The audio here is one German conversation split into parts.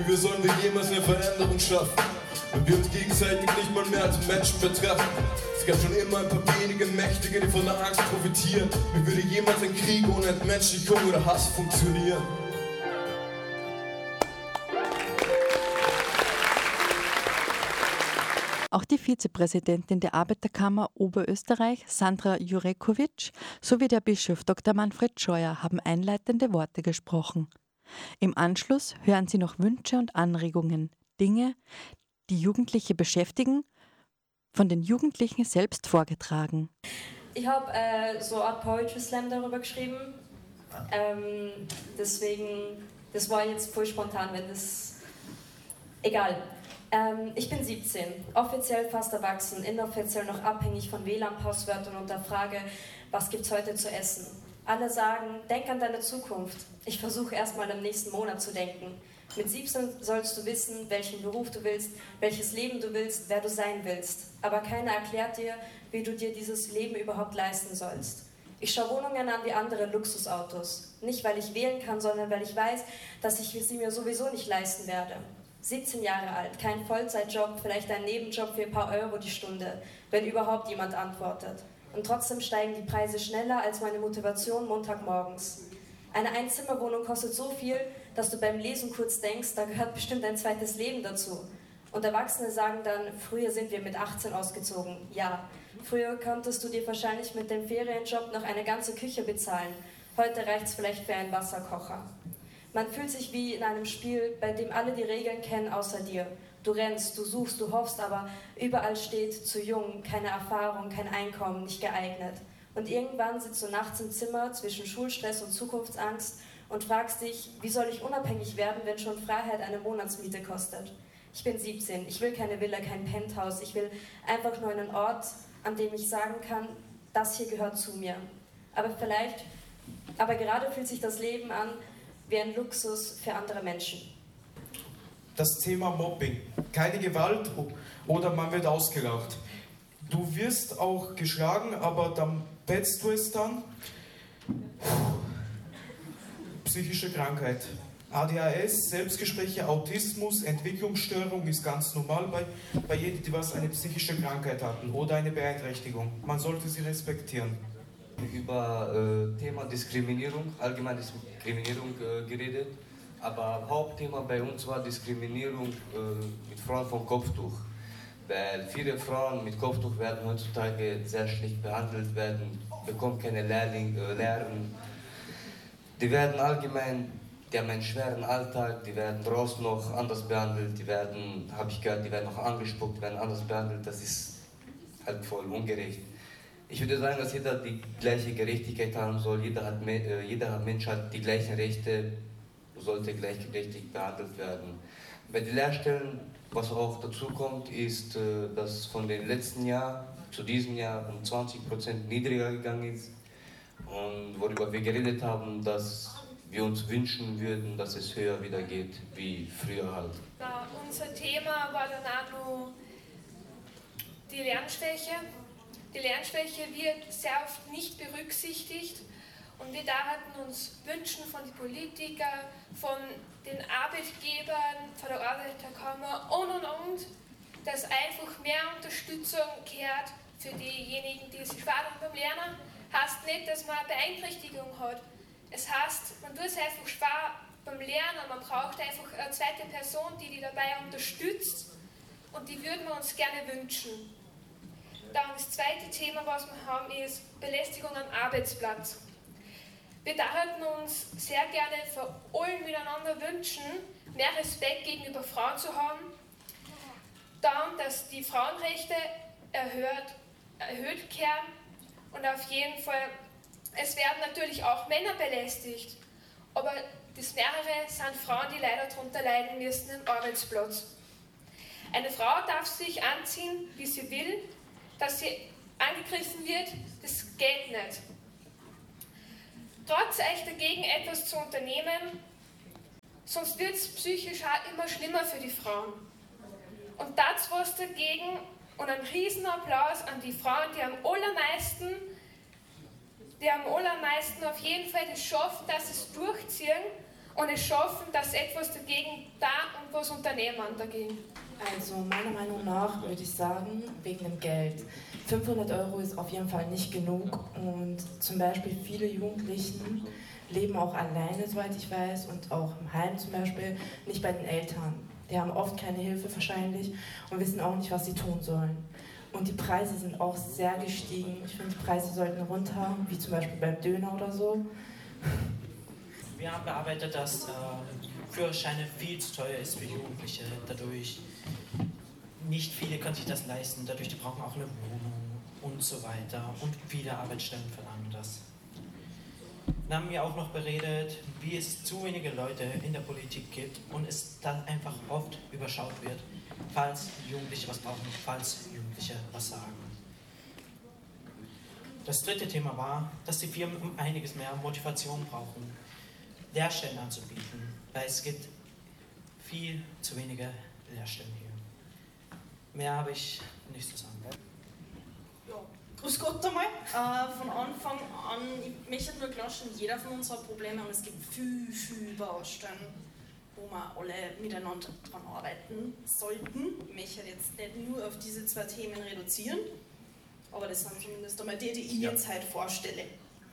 Wie sollen wir jemals eine Veränderung schaffen, wenn wir uns gegenseitig nicht mal mehr als Menschen betrachten? Es gab schon immer ein paar wenige Mächtige, die von der Angst profitieren. Wie würde jemals ein Krieg ohne Entmenschlichung oder Hass funktionieren? Auch die Vizepräsidentin der Arbeiterkammer Oberösterreich, Sandra Jurekovic, sowie der Bischof Dr. Manfred Scheuer haben einleitende Worte gesprochen. Im Anschluss hören Sie noch Wünsche und Anregungen, Dinge, die Jugendliche beschäftigen, von den Jugendlichen selbst vorgetragen. Ich habe so eine Art Poetry Slam darüber geschrieben. Deswegen, das war jetzt voll spontan, wenn das... Egal. Ich bin 17, offiziell fast erwachsen, inoffiziell noch abhängig von WLAN-Passwörtern und der Frage, was gibt's heute zu essen? Alle sagen, denk an deine Zukunft. Ich versuche erstmal im nächsten Monat zu denken. Mit 17 sollst du wissen, welchen Beruf du willst, welches Leben du willst, wer du sein willst. Aber keiner erklärt dir, wie du dir dieses Leben überhaupt leisten sollst. Ich schaue Wohnungen an wie andere Luxusautos. Nicht, weil ich wählen kann, sondern weil ich weiß, dass ich sie mir sowieso nicht leisten werde. 17 Jahre alt, kein Vollzeitjob, vielleicht ein Nebenjob für ein paar Euro die Stunde, wenn überhaupt jemand antwortet. Und trotzdem steigen die Preise schneller als meine Motivation Montagmorgens. Eine Einzimmerwohnung kostet so viel, dass du beim Lesen kurz denkst, da gehört bestimmt ein zweites Leben dazu. Und Erwachsene sagen dann, früher sind wir mit 18 ausgezogen. Ja, früher konntest du dir wahrscheinlich mit dem Ferienjob noch eine ganze Küche bezahlen. Heute reicht's vielleicht für einen Wasserkocher. Man fühlt sich wie in einem Spiel, bei dem alle die Regeln kennen außer dir. Du rennst, du suchst, du hoffst, aber überall steht zu jung, keine Erfahrung, kein Einkommen, nicht geeignet. Und irgendwann sitzt du nachts im Zimmer zwischen Schulstress und Zukunftsangst und fragst dich, wie soll ich unabhängig werden, wenn schon Freiheit eine Monatsmiete kostet? Ich bin 17, ich will keine Villa, kein Penthouse, ich will einfach nur einen Ort, an dem ich sagen kann, das hier gehört zu mir. Aber gerade fühlt sich das Leben an wie ein Luxus für andere Menschen. Das Thema Mobbing. Keine Gewalt oder man wird ausgelacht. Du wirst auch geschlagen, aber dann betzt du es dann. Psychische Krankheit. ADHS, Selbstgespräche, Autismus, Entwicklungsstörung ist ganz normal bei jedem, die was eine psychische Krankheit hatten oder eine Beeinträchtigung. Man sollte sie respektieren. Über Thema Diskriminierung, allgemein Diskriminierung geredet, aber Hauptthema bei uns war Diskriminierung mit Frauen von Kopftuch, weil viele Frauen mit Kopftuch werden heutzutage sehr schlecht behandelt, bekommen keine Lehren, die werden allgemein, die haben einen schweren Alltag, die werden draußen noch anders behandelt, habe ich gehört, die werden noch angespuckt, die werden anders behandelt, das ist halt voll ungerecht. Ich würde sagen, dass jeder die gleiche Gerechtigkeit haben soll, jeder Mensch hat die gleichen Rechte, sollte gleichberechtigt behandelt werden. Bei den Lehrstellen, was auch dazu kommt, ist, dass von den letzten Jahr zu diesem Jahr um 20% niedriger gegangen ist. Und worüber wir geredet haben, dass wir uns wünschen würden, dass es höher wieder geht, wie früher halt. Unser Thema war dann auch noch die Lernschwäche. Die Lernschwäche wird sehr oft nicht berücksichtigt und wir hatten uns wünschen von den Politikern, von den Arbeitgebern, von der Arbeiterkammer und, dass einfach mehr Unterstützung kehrt für diejenigen, die sich schwer beim Lernen. Heißt nicht, dass man eine Beeinträchtigung hat. Es heißt, man tut es einfach schwer beim Lernen, man braucht einfach eine zweite Person, die dabei unterstützt und die würden wir uns gerne wünschen. Dann das zweite Thema, was wir haben, ist Belästigung am Arbeitsplatz. Wir würden uns sehr gerne für allen miteinander wünschen, mehr Respekt gegenüber Frauen zu haben. Dann, dass die Frauenrechte erhöht werden und auf jeden Fall, es werden natürlich auch Männer belästigt, aber das mehrere sind Frauen, die leider darunter leiden müssen am Arbeitsplatz. Eine Frau darf sich anziehen, wie sie will. Dass sie angegriffen wird, das geht nicht. Traut euch dagegen etwas zu unternehmen, sonst wird es psychisch auch immer schlimmer für die Frauen. Und das was dagegen und ein Riesenapplaus an die Frauen, die am allermeisten auf jeden Fall das schaffen, dass sie es durchziehen und es schaffen, dass sie etwas dagegen da und was unternehmen dagegen. Also meiner Meinung nach würde ich sagen, wegen dem Geld. 500 € ist auf jeden Fall nicht genug und zum Beispiel viele Jugendlichen leben auch alleine, soweit ich weiß, und auch im Heim zum Beispiel, nicht bei den Eltern. Die haben oft keine Hilfe wahrscheinlich und wissen auch nicht, was sie tun sollen. Und die Preise sind auch sehr gestiegen. Ich finde, die Preise sollten runter, wie zum Beispiel beim Döner oder so. Wir haben bearbeitet, dass Führerscheine viel zu teuer ist für Jugendliche. Dadurch, nicht viele können sich das leisten. Dadurch, die brauchen auch eine Wohnung und so weiter. Und viele Arbeitsstellen verlangen das. Dann haben wir auch noch beredet, wie es zu wenige Leute in der Politik gibt und es dann einfach oft überschaut wird, falls Jugendliche was brauchen, falls Jugendliche was sagen. Das dritte Thema war, dass die Firmen um einiges mehr Motivation brauchen, Lehrstellen anzubieten, weil es gibt viel zu wenige Lehrstellen hier. Mehr habe ich nicht zu sagen. Ja, grüß Gott einmal. Von Anfang an, ich möchte nur klarstellen, jeder von uns hat Probleme und es gibt viel Baustellen, wo wir alle miteinander dran arbeiten sollten. Ich möchte jetzt nicht nur auf diese 2 Themen reduzieren, aber das sind zumindest einmal die ich jetzt heute vorstelle.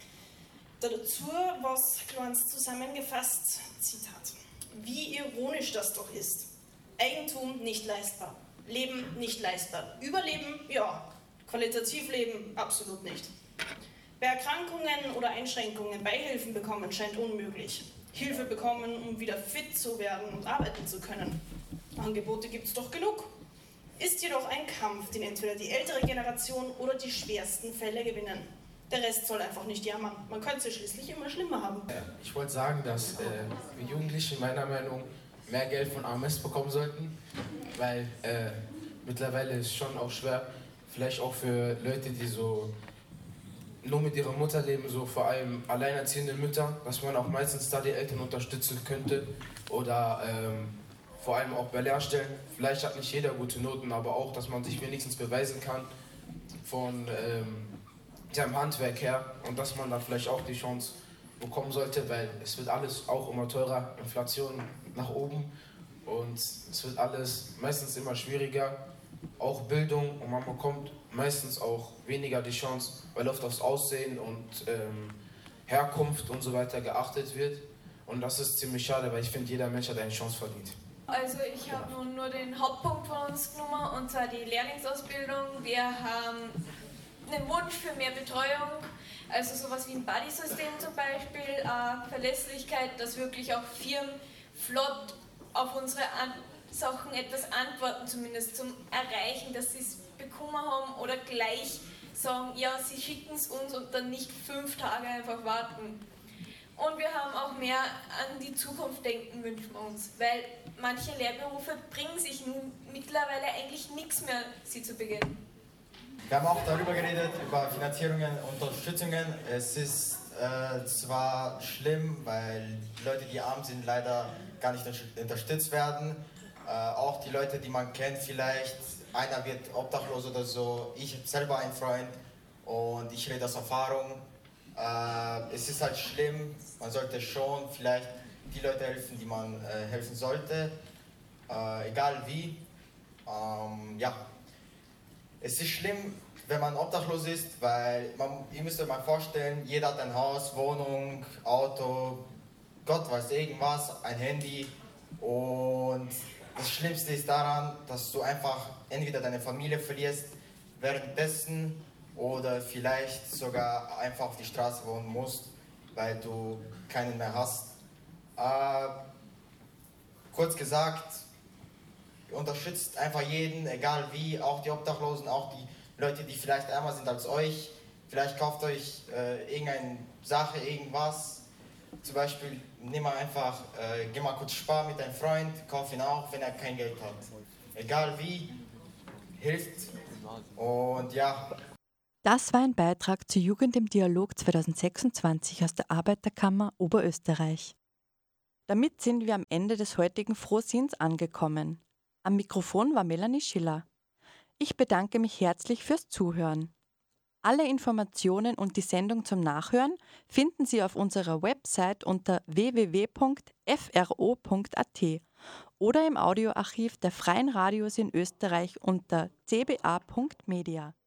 Dazu was kleines zusammengefasst, Zitat. Wie ironisch das doch ist. Eigentum nicht leistbar. Leben nicht leistbar. Überleben, ja. Qualitativ leben, absolut nicht. Bei Erkrankungen oder Einschränkungen Beihilfen bekommen scheint unmöglich. Hilfe bekommen, um wieder fit zu werden und arbeiten zu können. Angebote gibt's doch genug. Ist jedoch ein Kampf, den entweder die ältere Generation oder die schwersten Fälle gewinnen. Der Rest soll einfach nicht jammern. Man könnte es schließlich immer schlimmer haben. Ich wollte sagen, dass wir Jugendliche meiner Meinung nach mehr Geld von AMS bekommen sollten, weil mittlerweile ist es schon auch schwer, vielleicht auch für Leute, die so nur mit ihrer Mutter leben, so vor allem alleinerziehende Mütter, dass man auch meistens da die Eltern unterstützen könnte oder vor allem auch bei Lehrstellen. Vielleicht hat nicht jeder gute Noten, aber auch, dass man sich wenigstens beweisen kann von seinem Handwerk her und dass man da vielleicht auch die Chance bekommen sollte, weil es wird alles auch immer teurer, Inflation nach oben und es wird alles meistens immer schwieriger, auch Bildung, und man bekommt meistens auch weniger die Chance, weil oft aufs Aussehen und Herkunft und so weiter geachtet wird und das ist ziemlich schade, weil ich finde, jeder Mensch hat eine Chance verdient. Also ich habe nun nur den Hauptpunkt von uns genommen, und zwar die Lehrlingsausbildung. Wir haben einen Wunsch für mehr Betreuung, also sowas wie ein Buddy-System zum Beispiel, Verlässlichkeit, dass wirklich auch Firmen flott auf unsere Sachen etwas antworten, zumindest zum Erreichen, dass sie es bekommen haben oder gleich sagen, ja, sie schicken es uns und dann nicht 5 Tage einfach warten. Und wir haben auch mehr an die Zukunft denken, wünschen wir uns, weil manche Lehrberufe bringen sich mittlerweile eigentlich nichts mehr, sie zu beginnen. Wir haben auch darüber geredet, über Finanzierungen und Unterstützungen. Es ist zwar schlimm, weil Leute, die arm sind, leider gar nicht unterstützt werden. Auch die Leute, die man kennt, vielleicht einer wird obdachlos oder so. Ich habe selber einen Freund und ich rede aus Erfahrung. Es ist halt schlimm, man sollte schon vielleicht die Leute helfen, die man helfen sollte, egal wie. Ja. Es ist schlimm, wenn man obdachlos ist, weil ihr müsst euch mal vorstellen, jeder hat ein Haus, Wohnung, Auto, Gott weiß irgendwas, ein Handy und das Schlimmste ist daran, dass du einfach entweder deine Familie verlierst währenddessen oder vielleicht sogar einfach auf die Straße wohnen musst, weil du keinen mehr hast. Kurz gesagt, unterstützt einfach jeden, egal wie, auch die Obdachlosen, auch die Leute, die vielleicht ärmer sind als euch. Vielleicht kauft euch irgendeine Sache, irgendwas. Zum Beispiel, nimm mal einfach, geh mal kurz sparen mit deinem Freund, kauf ihn auch, wenn er kein Geld hat. Egal wie, hilft. Und ja. Das war ein Beitrag zur Jugend im Dialog 2026 aus der Arbeiterkammer Oberösterreich. Damit sind wir am Ende des heutigen Frohsinns angekommen. Am Mikrofon war Melanie Schiller. Ich bedanke mich herzlich fürs Zuhören. Alle Informationen und die Sendung zum Nachhören finden Sie auf unserer Website unter www.fro.at oder im Audioarchiv der Freien Radios in Österreich unter cba.media.